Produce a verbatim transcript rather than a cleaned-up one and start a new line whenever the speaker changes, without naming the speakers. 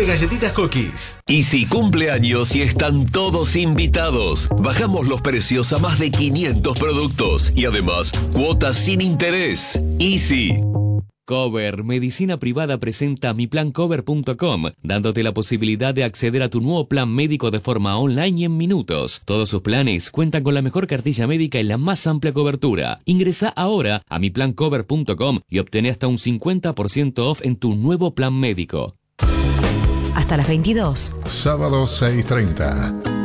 galletitas cookies.
Easy cumpleaños y están todos invitados. Bajamos los precios a más de quinientos productos y además cuotas sin interés. Easy.
Cover Medicina Privada presenta mi plan cover punto com, dándote la posibilidad de acceder a tu nuevo plan médico de forma online y en minutos. Todos sus planes cuentan con la mejor cartilla médica y la más amplia cobertura. Ingresa ahora a mi plan cover punto com y obtén hasta un cincuenta por ciento off en tu nuevo plan médico.
Hasta las veintidós.
Sábado seis treinta.